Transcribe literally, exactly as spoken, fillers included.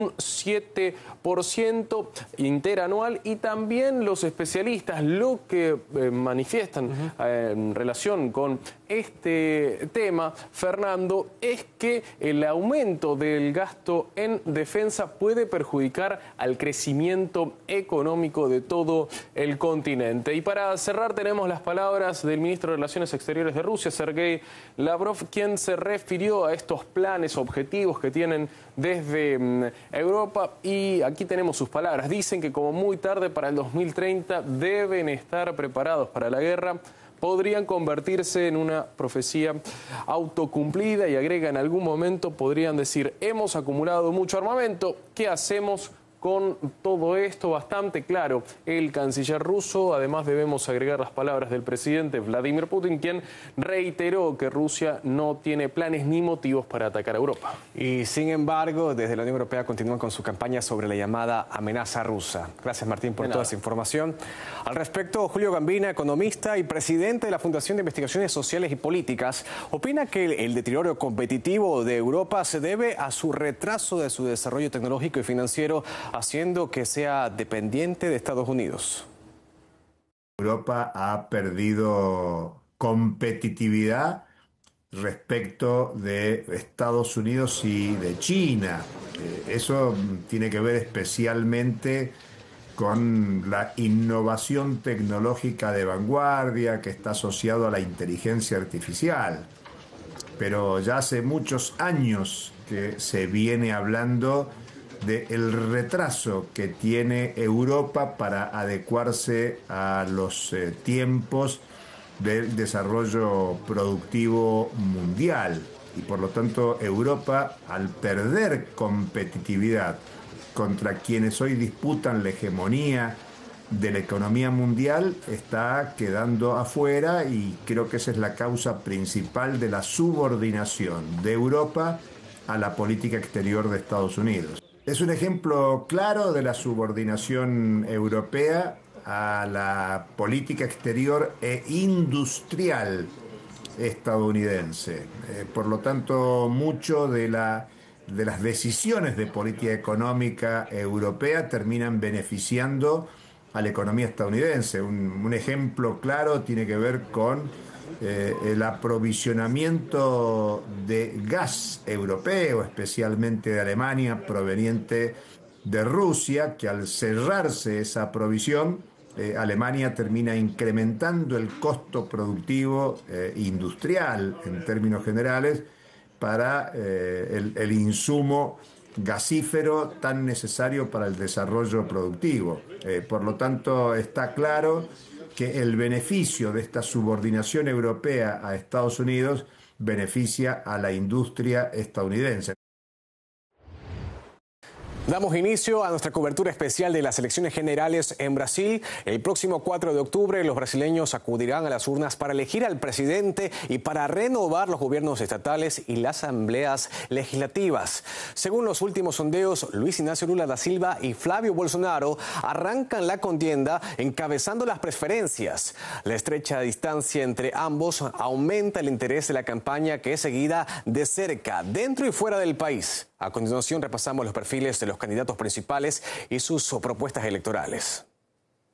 siete por ciento interanual, y también los especialistas lo que eh, manifiestan uh-huh. eh, en relación con este tema, Fernando, es que el aumento del gasto en defensa puede perjudicar al crecimiento económico de todo el continente. Y para cerrar tenemos las palabras del ministro de Relaciones Exteriores de Rusia, Sergei Lavrov, quien se refirió a estos planes, objetivos que tienen desde um, Europa, y aquí tenemos sus palabras. Dicen que como muy tarde para el dos mil treinta deben estar preparados para la guerra. Podrían convertirse en una profecía autocumplida, y agrega, en algún momento podrían decir: hemos acumulado mucho armamento, ¿qué hacemos con todo esto? Bastante claro el canciller ruso. Además, debemos agregar las palabras del presidente Vladimir Putin, quien reiteró que Rusia no tiene planes ni motivos para atacar a Europa. Y sin embargo, desde la Unión Europea continúan con su campaña sobre la llamada amenaza rusa. Gracias, Martín, por toda esa información. Al respecto, Julio Gambina, economista y presidente de la Fundación de Investigaciones Sociales y Políticas, opina que el, el deterioro competitivo de Europa se debe a su retraso de su desarrollo tecnológico y financiero, haciendo que sea dependiente de Estados Unidos. Europa ha perdido competitividad respecto de Estados Unidos y de China. Eso tiene que ver especialmente con la innovación tecnológica de vanguardia que está asociado a la inteligencia artificial. Pero ya hace muchos años que se viene hablando del retraso que tiene Europa para adecuarse a los eh, tiempos del desarrollo productivo mundial. Y por lo tanto, Europa, al perder competitividad contra quienes hoy disputan la hegemonía de la economía mundial, está quedando afuera, y creo que esa es la causa principal de la subordinación de Europa a la política exterior de Estados Unidos. Es un ejemplo claro de la subordinación europea a la política exterior e industrial estadounidense. Eh, por lo tanto, mucho de, la, de las decisiones de política económica europea terminan beneficiando a la economía estadounidense. Un, un ejemplo claro tiene que ver con Eh, el aprovisionamiento de gas europeo, especialmente de Alemania, proveniente de Rusia, que al cerrarse esa provisión, eh, Alemania termina incrementando el costo productivo eh, industrial en términos generales para eh, el, el insumo gasífero tan necesario para el desarrollo productivo. Eh, por lo tanto, está claro que el beneficio de esta subordinación europea a Estados Unidos beneficia a la industria estadounidense. Damos inicio a nuestra cobertura especial de las elecciones generales en Brasil. El próximo cuatro de octubre los brasileños acudirán a las urnas para elegir al presidente y para renovar los gobiernos estatales y las asambleas legislativas. Según los últimos sondeos, Luis Ignacio Lula da Silva y Flavio Bolsonaro arrancan la contienda encabezando las preferencias. La estrecha distancia entre ambos aumenta el interés de la campaña, que es seguida de cerca dentro y fuera del país. A continuación repasamos los perfiles de los candidatos principales y sus propuestas electorales.